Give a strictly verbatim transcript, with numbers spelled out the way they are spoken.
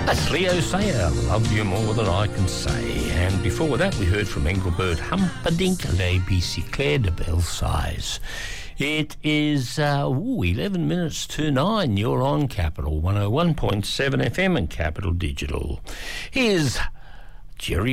That's Leo Sayer, Love You More Than I Can Say. And before that, we heard from Engelbert Humperdinck and A B C Claire de Belsize. It is uh, ooh, eleven minutes to nine. You're on Capital one oh one point seven F M and Capital Digital. Here's Jerry